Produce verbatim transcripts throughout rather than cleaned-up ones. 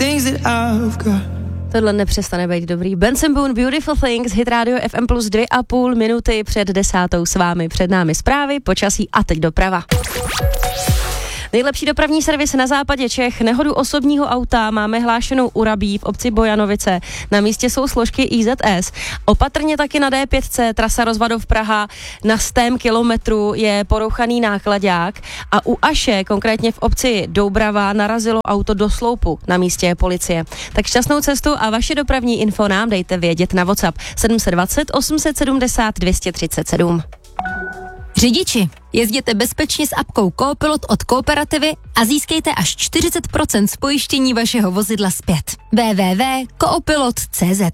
things that I've got. Tohle nepřestane být dobrý. Benson Boone, Beautiful Things, Hit Radio F M plus dvě a půl minuty před desátou s vámi. Před námi zprávy, počasí a teď doprava. Nejlepší dopravní servis na západě Čech. Nehodu osobního auta máme hlášenou u Rabí v obci Bojanovice. Na místě jsou složky I Z S. Opatrně taky na D pět C, trasa Rozvadov Praha. Na stém kilometru je porouchaný náklaďák a u Aše, konkrétně v obci Doubrava, narazilo auto do sloupu. Na místě je policie. Tak šťastnou cestu a vaše dopravní info nám dejte vědět na WhatsApp sedm set dvacet osm set sedmdesát dvě stě třicet sedm. Řidiči, jezděte bezpečně s apkou Coopilot od Kooperativy a získejte až čtyřicet procent z pojištění vašeho vozidla zpět. w w w tečka coopilot tečka c z.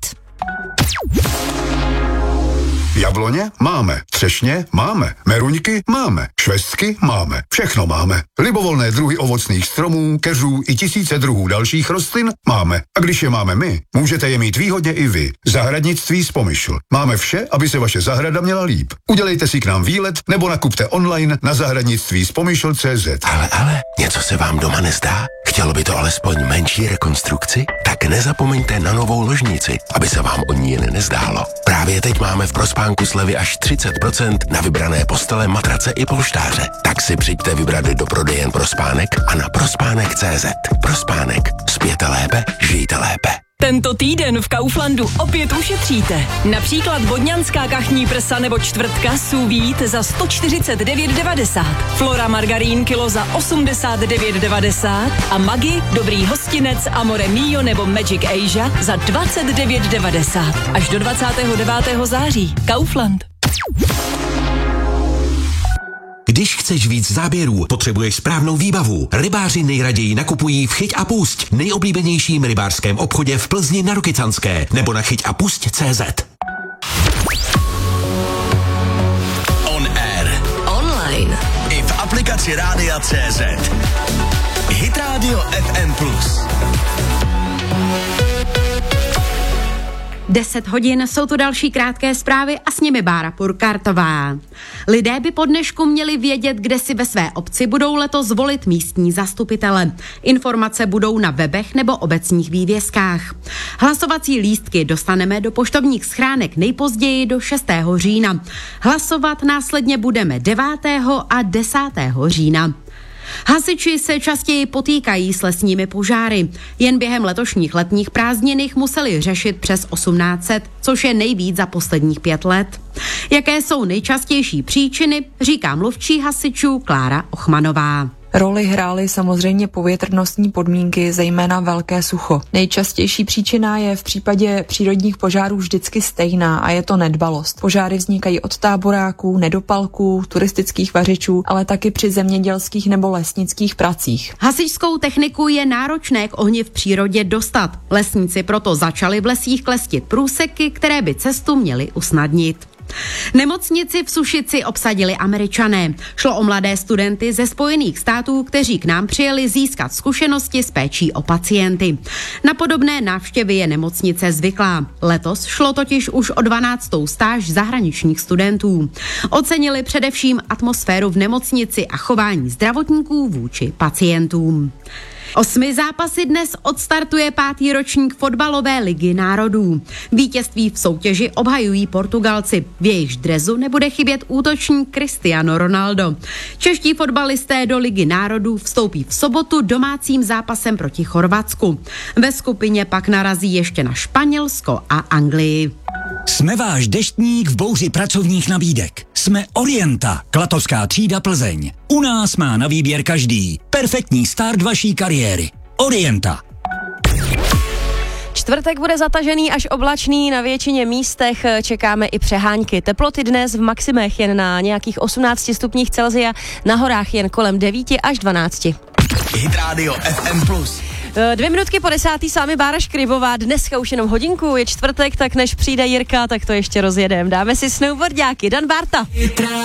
Jabloně máme, třešně máme, meruňky máme, švestky máme, všechno máme. Libovolné druhy ovocných stromů, keřů i tisíce druhů dalších rostlin máme. A když je máme my, můžete je mít výhodně i vy. Zahradnictví z Pomyšl. Máme vše, aby se vaše zahrada měla líp. Udělejte si k nám výlet nebo nakupte online na zahradnictví z pomyšl tečka c z. Ale, ale, něco se vám doma nezdá? Chtělo by to alespoň menší rekonstrukci? Tak nezapomeňte na novou ložnici, aby se vám o ní jen nezdálo. Právě teď máme v Prospánku slevy až třicet procent na vybrané postele, matrace i polštáře. Tak si přijďte vybrat do prodejen Prospánek a na prospánek tečka c z. Prospánek. Spěte lépe, žijte lépe. Tento týden v Kauflandu opět ušetříte. Například vodňanská kachní prsa nebo čtvrtka sous vide za sto čtyřicet devět devadesát. Flora margarín kilo za osmdesát devět devadesát a Maggi, dobrý hostinec, Amore Mio nebo Magic Asia za dvacet devět devadesát. Až do dvacátého devátého září. Kaufland. Když chceš víc záběrů, potřebuješ správnou výbavu. Rybáři nejraději nakupují v Chyť a Pusť, nejoblíbenějším rybářském obchodě v Plzni na Rokycanské, nebo na chyť a pusť tečka cé zet. On air. Online. I v aplikaci Rádia C Z. Hit Radio F M plus. deset hodin, jsou tu další krátké zprávy a s nimi Bára Purkartová. Lidé by po dnešku měli vědět, kde si ve své obci budou letos volit místní zastupitele. Informace budou na webech nebo obecních vývězkách. Hlasovací lístky dostaneme do poštovních schránek nejpozději do šestého října. Hlasovat následně budeme devátého a desátého října. Hasiči se častěji potýkají s lesními požáry. Jen během letošních letních prázdnin jich museli řešit přes osmnáct set, což je nejvíc za posledních pět let. Jaké jsou nejčastější příčiny, říká mluvčí hasičů Klára Ochmanová. Roli hrály samozřejmě povětrnostní podmínky, zejména velké sucho. Nejčastější příčina je v případě přírodních požárů vždycky stejná a je to nedbalost. Požáry vznikají od táboráků, nedopalků, turistických vařičů, ale taky při zemědělských nebo lesnických pracích. Hasičskou techniku je náročné k ohni v přírodě dostat. Lesníci proto začali v lesích klestit průseky, které by cestu měly usnadnit. Nemocnici v Sušici obsadili Američané. Šlo o mladé studenty ze Spojených států, kteří k nám přijeli získat zkušenosti s péčí o pacienty. Na podobné návštěvy je nemocnice zvyklá. Letos šlo totiž už o dvanáctou stáž zahraničních studentů. Ocenili především atmosféru v nemocnici a chování zdravotníků vůči pacientům. Osmi zápasy dnes odstartuje pátý ročník fotbalové ligy národů. Vítězství v soutěži obhajují Portugalci. V jejichž drezu nebude chybět útočník Cristiano Ronaldo. Čeští fotbalisté do ligy národů vstoupí v sobotu domácím zápasem proti Chorvatsku. Ve skupině pak narazí ještě na Španělsko a Anglii. Jsme váš deštník v bouři pracovních nabídek. Jsme Orienta, Klatovská třída Plzeň. U nás má na výběr každý. Perfektní start vaší kariéry. Orienta. Čtvrtek bude zatažený až oblačný, na většině místech čekáme i přehánky. Teploty dnes v maximech jen na nějakých osmnácti stupních Celsia, na horách jen kolem devíti až dvanácti. Hit Radio F M plus. Dvě minutky po desátý, s vámi Bára Škrybová, dneska už jenom hodinku, je čtvrtek, tak než přijde Jirka, tak to ještě rozjedem. Dáme si snowboardiáky, Dan Barta.